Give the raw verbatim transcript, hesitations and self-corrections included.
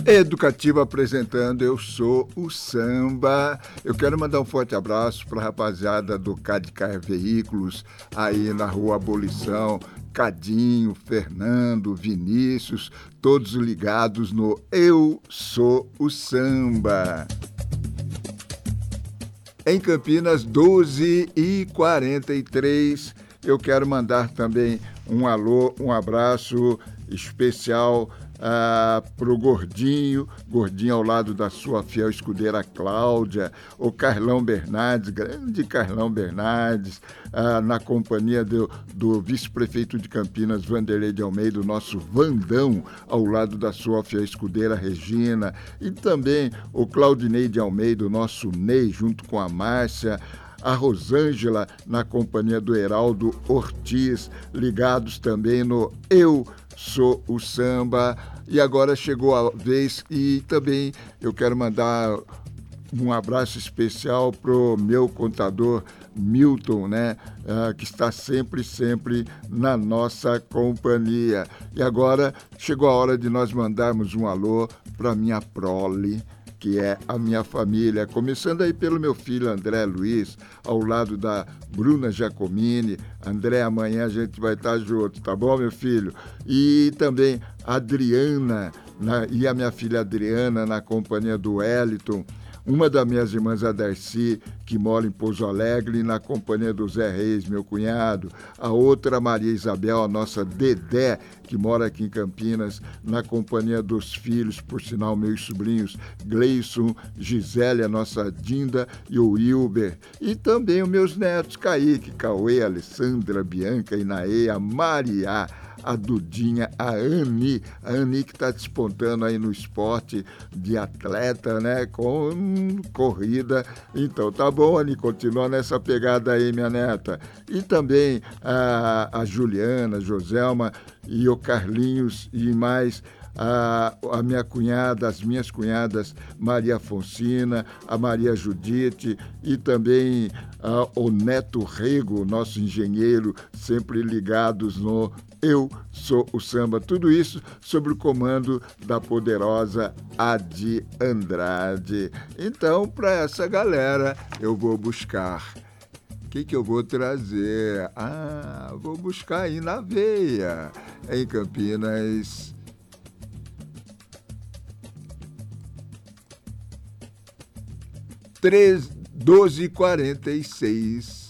Educativo apresentando Eu Sou o Samba. Eu quero mandar um forte abraço para a rapaziada do Cadicar Veículos, aí na Rua Abolição, Cadinho, Fernando, Vinícius, todos ligados no Eu Sou o Samba. Em Campinas, doze e quarenta e três, eu quero mandar também um alô, um abraço especial ah, para o Gordinho, Gordinho ao lado da sua fiel escudeira Cláudia, o Carlão Bernardes, grande Carlão Bernardes, ah, na companhia do, do vice-prefeito de Campinas, Vanderlei de Almeida, o nosso Vandão, ao lado da sua fiel escudeira Regina, e também o Claudinei de Almeida, o nosso Ney, junto com a Márcia, a Rosângela, na companhia do Heraldo Ortiz, ligados também no Eu Sou o Samba. E agora chegou a vez, e também eu quero mandar um abraço especial pro meu contador Milton, né, uh, que está sempre, sempre na nossa companhia. E agora chegou a hora de nós mandarmos um alô para minha prole, que é a minha família, começando aí pelo meu filho André Luiz, ao lado da Bruna Giacomini. André, amanhã a gente vai estar junto, tá bom, meu filho? E também a Adriana, na, e a minha filha Adriana, na companhia do Wellington, uma das minhas irmãs, a Darcy, que mora em Pouso Alegre, na companhia do Zé Reis, meu cunhado. A outra, Maria Isabel, a nossa Dedé, que mora aqui em Campinas, na companhia dos filhos, por sinal, meus sobrinhos, Gleison, Gisele, a nossa Dinda, e o Wilber. E também os meus netos, Kaique, Cauê, Alessandra, Bianca, Inaê, a Maria, a Dudinha, a Ani, a Ani que está despontando aí no esporte de atleta, né, com hum, corrida. Então, tá bom, Ani, continua nessa pegada aí, minha neta. E também a, a Juliana, a Joselma e o Carlinhos e mais a, a minha cunhada, as minhas cunhadas Maria Fonsina, a Maria Judite e também a, o Neto Rego, nosso engenheiro, sempre ligados no Eu Sou o Samba. Tudo isso sob o comando da poderosa Adi Andrade. Então, para essa galera, eu vou buscar. O que, que eu vou trazer? Ah, vou buscar aí na veia, em Campinas. doze e quarenta e seis.